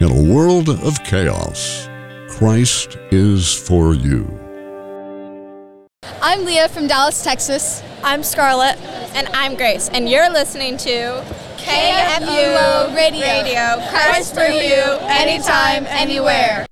In a world of chaos, Christ is for you. I'm Leah from Dallas, Texas. I'm Scarlett. And I'm Grace. And you're listening to KFUO Radio. Christ for you, anytime, anywhere.